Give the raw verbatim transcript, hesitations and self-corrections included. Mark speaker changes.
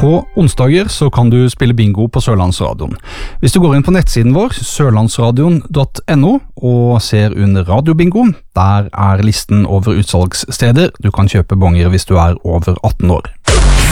Speaker 1: På onsdager så kan du spille bingo på Sørlandsradioen. Hvis du går inn på nettsiden vår, sørlandsradion punktum no, og ser under radiobingo, der er listen over utsalgssteder. Du kan kjøpe bonger hvis du er over atten år.